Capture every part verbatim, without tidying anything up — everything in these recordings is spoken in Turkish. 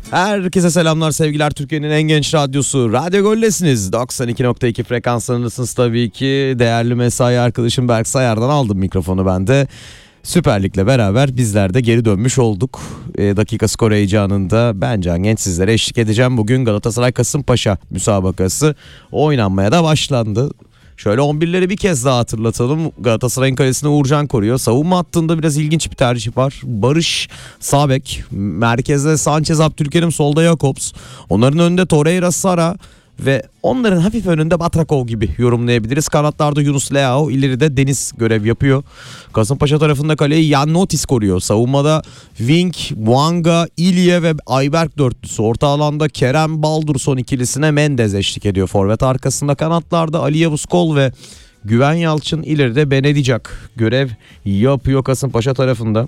Herkese selamlar, sevgiler. Türkiye'nin en genç radyosu Radyo Gol'desiniz. doksan iki nokta iki frekanslarındasınız tabii ki. Değerli mesai arkadaşım Berk Sayar'dan aldım mikrofonu ben de. Süper Lig'le beraber bizler de geri dönmüş olduk. E, dakika skor heyecanında ben Can Genç sizlere eşlik edeceğim. Bugün Galatasaray Kasımpaşa müsabakası oynanmaya da başlandı. Şöyle on birleri bir kez daha hatırlatalım. Galatasaray'ın kalesine Uğurcan koruyor. Savunma hattında biraz ilginç bir tercih var. Barış sağ bek, merkezde Sanchez, Abdülkerim, solda Jakobs. Onların önünde Torreira, Sara ve onların hafif önünde Batrakov gibi yorumlayabiliriz. Kanatlarda Yunus Leao, ileride Deniz görev yapıyor. Kasımpaşa tarafında kaleyi Jan Notis koruyor. Savunmada Wing, Muanga, İlye ve Ayberk dörtlüsü. Orta alanda Kerem Baldurson ikilisine Mendez eşlik ediyor. Forvet arkasında kanatlarda Ali Yavuz Kol ve Güven Yalçın, ileride Benedicak görev yapıyor Kasımpaşa tarafında.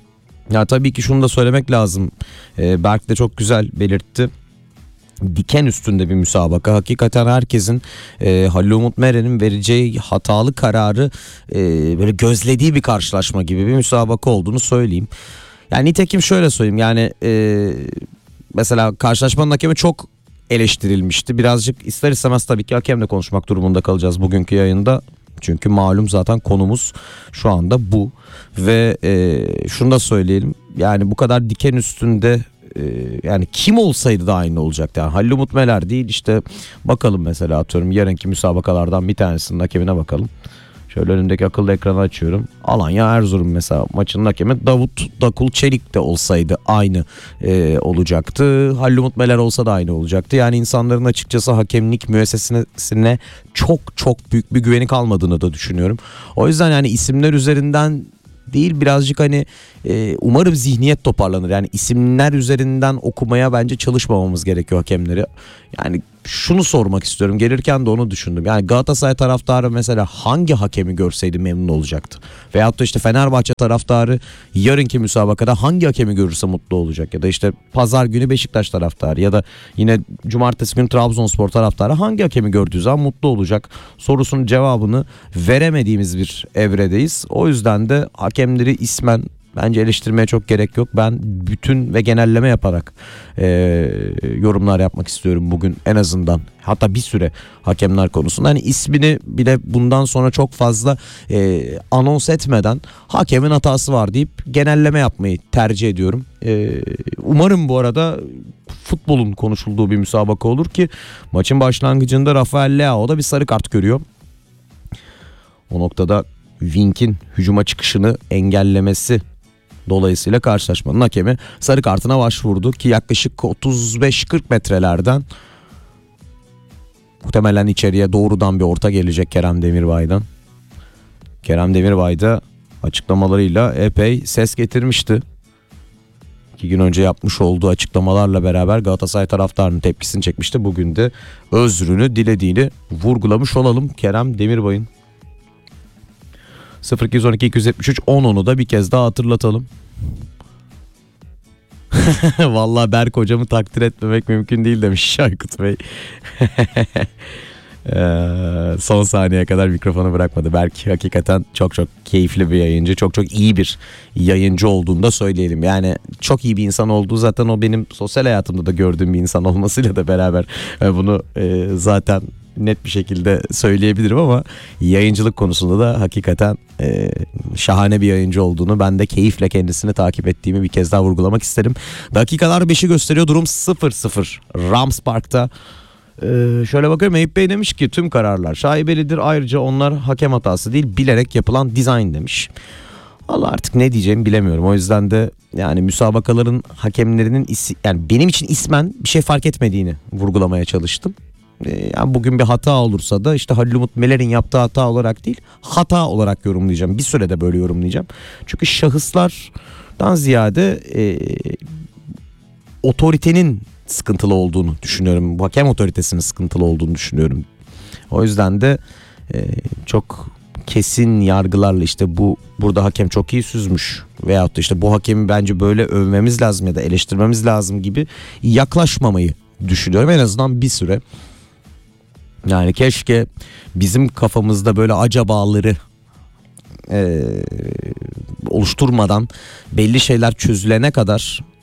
Ya tabii ki şunu da söylemek lazım. Ee, Berk de çok güzel belirtti. Diken üstünde bir müsabaka. Hakikaten herkesin e, Halil Umut Meren'in vereceği hatalı kararı e, böyle gözlediği bir karşılaşma gibi bir müsabaka olduğunu söyleyeyim. Yani nitekim şöyle söyleyeyim, yani e, mesela karşılaşmanın hakemi çok eleştirilmişti. Birazcık ister istemez tabii ki hakemle konuşmak durumunda kalacağız bugünkü yayında. Çünkü malum zaten konumuz şu anda bu. Ve e, şunu da söyleyelim, yani bu kadar diken üstünde yani kim olsaydı da aynı olacaktı. Yani Halil Umut Meler değil, işte bakalım mesela atıyorum yarınki müsabakalardan bir tanesinin hakemine bakalım. Şöyle önümdeki akıllı ekranı açıyorum. Alanya Erzurum mesela maçının hakemi Davut Dakul Çelik de olsaydı aynı e, olacaktı. Halil Umut Meler olsa da aynı olacaktı. Yani insanların açıkçası hakemlik müessesesine çok çok büyük bir güveni kalmadığını da düşünüyorum. O yüzden yani isimler üzerinden değil, birazcık hani e, umarım zihniyet toparlanır. Yani isimler üzerinden okumaya bence çalışmamamız gerekiyor hakemleri. Yani şunu sormak istiyorum, gelirken de onu düşündüm. Yani Galatasaray taraftarı mesela hangi hakemi görseydi memnun olacaktı? Veyahut da işte Fenerbahçe taraftarı yarınki müsabakada hangi hakemi görürse mutlu olacak? Ya da işte pazar günü Beşiktaş taraftarı ya da yine cumartesi günü Trabzonspor taraftarı hangi hakemi gördüğü zaman mutlu olacak sorusunun cevabını veremediğimiz bir evredeyiz. O yüzden de hakemleri ismen bence eleştirmeye çok gerek yok. Ben bütün ve genelleme yaparak e, yorumlar yapmak istiyorum bugün en azından. Hatta bir süre hakemler konusunda. Hani ismini bile bundan sonra çok fazla e, anons etmeden hakemin hatası var deyip genelleme yapmayı tercih ediyorum. E, umarım bu arada futbolun konuşulduğu bir müsabaka olur ki maçın başlangıcında Rafael Leao da bir sarı kart görüyor. O noktada Wing'in hücuma çıkışını engellemesi dolayısıyla karşılaşmanın hakemi sarı kartına başvurdu ki yaklaşık otuz beş kırk metrelerden muhtemelen içeriye doğrudan bir orta gelecek Kerem Demirbay'dan. Kerem Demirbay da açıklamalarıyla epey ses getirmişti. İki gün önce yapmış olduğu açıklamalarla beraber Galatasaray taraftarının tepkisini çekmişti. Bugün de özrünü dilediğini vurgulamış olalım Kerem Demirbay'ın. sıfır iki on iki iki yetmiş üç on onu da bir kez daha hatırlatalım. Vallahi Berk hocamı takdir etmemek mümkün değil demiş Şaykut Bey. ee, son saniyeye kadar mikrofonu bırakmadı. Berk hakikaten çok çok keyifli bir yayıncı. Çok çok iyi bir yayıncı olduğunu da söyleyelim. Yani çok iyi bir insan olduğu zaten o benim sosyal hayatımda da gördüğüm bir insan olmasıyla da beraber bunu e, zaten net bir şekilde söyleyebilirim ama yayıncılık konusunda da hakikaten e, şahane bir yayıncı olduğunu, ben de keyifle kendisini takip ettiğimi bir kez daha vurgulamak isterim. Dakikalar beşi gösteriyor, durum sıfır sıfır Rams Park'ta. E, şöyle bakıyorum, Eyüp Bey demiş ki tüm kararlar şaibelidir, ayrıca onlar hakem hatası değil bilerek yapılan dizayn demiş. Vallahi artık ne diyeceğimi bilemiyorum. O yüzden de yani müsabakaların hakemlerinin isi, yani benim için ismen bir şey fark etmediğini vurgulamaya çalıştım. Yani bugün bir hata olursa da işte Halil Umut Meler'in yaptığı hata olarak değil, hata olarak yorumlayacağım. Bir sürede böyle yorumlayacağım. Çünkü şahıslardan ziyade e, otoritenin sıkıntılı olduğunu düşünüyorum. Hakem otoritesinin sıkıntılı olduğunu düşünüyorum. O yüzden de e, çok kesin yargılarla işte bu burada hakem çok iyi süzmüş veyahut da işte bu hakemi bence böyle övmemiz lazım ya da eleştirmemiz lazım gibi yaklaşmamayı düşünüyorum en azından bir süre. Yani keşke bizim kafamızda böyle acabaları e, oluşturmadan belli şeyler çözülene kadar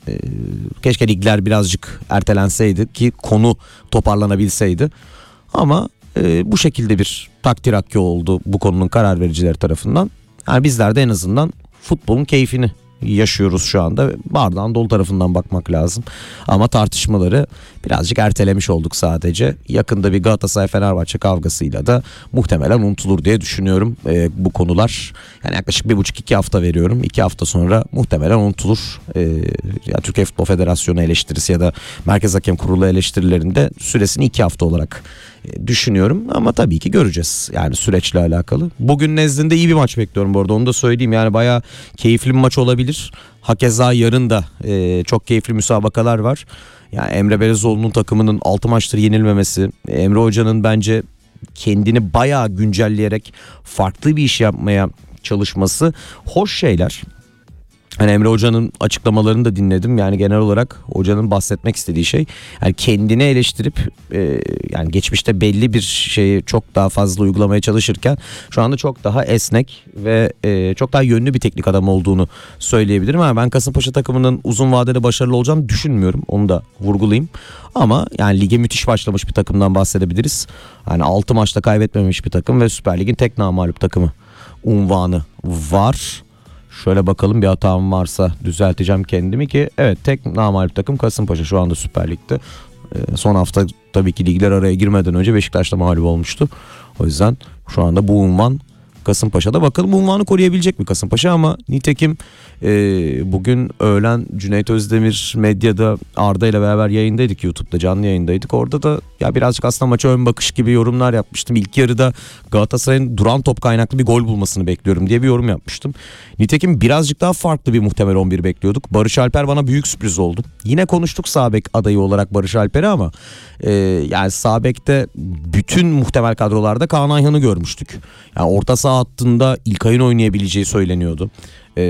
Ee, keşke ligler birazcık ertelenseydi ki konu toparlanabilseydi. Ama e, bu şekilde bir takdir hakkı oldu bu konunun karar vericileri tarafından. Yani bizler de en azından futbolun keyfini yaşıyoruz şu anda. Bardağın dolu tarafından bakmak lazım. Ama tartışmaları birazcık ertelemiş olduk sadece. Yakında bir Galatasaray-Fenerbahçe kavgasıyla da muhtemelen unutulur diye düşünüyorum ee, bu konular. Yani yaklaşık bir buçuk iki hafta veriyorum. iki hafta sonra muhtemelen unutulur. Ee, ya Türkiye Futbol Federasyonu eleştirisi ya da Merkez Hakem Kurulu eleştirilerinde süresini iki hafta olarak e, düşünüyorum. Ama tabii ki göreceğiz yani süreçle alakalı. Bugün nezdinde iyi bir maç bekliyorum bu arada, onu da söyleyeyim. Yani bayağı keyifli bir maç olabilir. Hakeza yarın da e, çok keyifli müsabakalar var. Yani Emre Belezoğlu'nun takımının altı maçtır yenilmemesi, Emre Hoca'nın bence kendini bayağı güncelleyerek farklı bir iş yapmaya çalışması hoş şeyler. Hani Emre Hoca'nın açıklamalarını da dinledim. Yani genel olarak hocanın bahsetmek istediği şey, yani kendini eleştirip e, yani geçmişte belli bir şeyi çok daha fazla uygulamaya çalışırken şu anda çok daha esnek ve e, çok daha yönlü bir teknik adam olduğunu söyleyebilirim. Ama ben Kasımpaşa takımının uzun vadede başarılı olacağını düşünmüyorum. Onu da vurgulayayım. Ama yani lige müthiş başlamış bir takımdan bahsedebiliriz. Yani altı maçta kaybetmemiş bir takım ve Süper Lig'in tek namağlup takımı unvanı var. Şöyle bakalım, bir hatam varsa düzelteceğim kendimi ki evet, tek namağlup takım Kasımpaşa şu anda Süper Lig'de. Ee, son hafta tabii ki ligler araya girmeden önce Beşiktaş'ta mağlup olmuştu. O yüzden şu anda bu unvan Kasımpaşa'da. Bakalım bu unvanı koruyabilecek mi Kasımpaşa? Ama nitekim e, bugün öğlen Cüneyt Özdemir medyada Arda ile beraber yayındaydık, YouTube'da canlı yayındaydık. Orada da ya birazcık aslında maça ön bakış gibi yorumlar yapmıştım. İlk yarıda Galatasaray'ın duran top kaynaklı bir gol bulmasını bekliyorum diye bir yorum yapmıştım. Nitekim birazcık daha farklı bir muhtemel on bir bekliyorduk. Barış Alper bana büyük sürpriz oldu. Yine konuştuk sağ bek adayı olarak Barış Alper'i ama e, yani sağ bekte bütün muhtemel kadrolarda Kaan Ayhan'ı görmüştük. Yani orta saha hattında İlkay'ın oynayabileceği söyleniyordu.